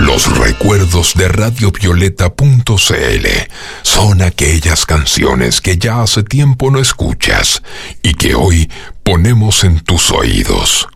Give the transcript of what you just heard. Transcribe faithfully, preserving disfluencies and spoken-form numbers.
Los recuerdos de radio violeta punto c l son aquellas canciones que ya hace tiempo no escuchas y que hoy ponemos en tus oídos.